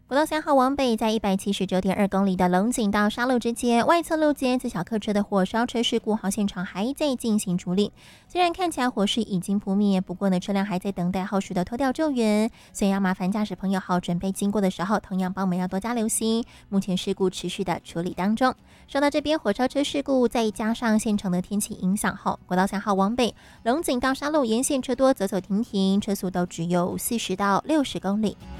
国道3号往北，在179.2公里的龙井到沙鹿之间，外侧路肩自小客车的火烧车事故，现场还在进行处理。虽然看起来火势已经扑灭，不过呢，车辆还在等待后续的拖吊救援，所以要麻烦驾驶朋友准备经过的时候，同样帮我们要多加留心。目前事故持续的处理当中。说到这边火烧车事故，再加上现场的天气影响后，国道3号往北，龙井到沙鹿沿线车多，走走停停，车速都只有40到60公里。